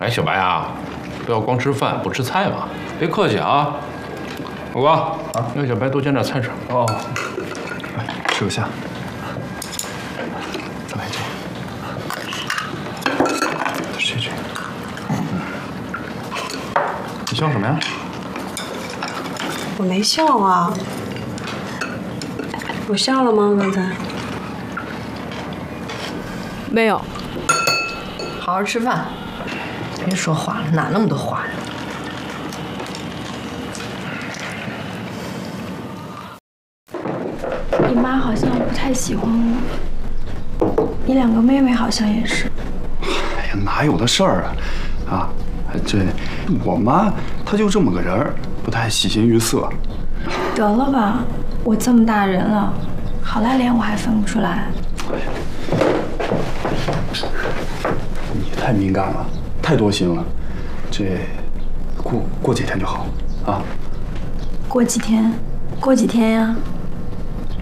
哎，小白啊，不要光吃饭不吃菜嘛，别客气啊。老公啊，让小白多捡点菜吃。 哦，来吃个虾。再来这个，再吃这个。你笑什么呀？ 我没笑啊。我笑了吗？刚才？ 没有。 好好吃饭，别说话了，哪那么多话呀？ 你妈好像不太喜欢我，你两个妹妹好像也是。 哎呀，哪有的事儿啊！啊，这我妈她就这么个人儿，不太喜形于色。 得了吧，我这么大人了，好赖脸我还分不出来。 哎呀，你太敏感了，太多心了。这过几天就好啊。 过几天？过几天呀？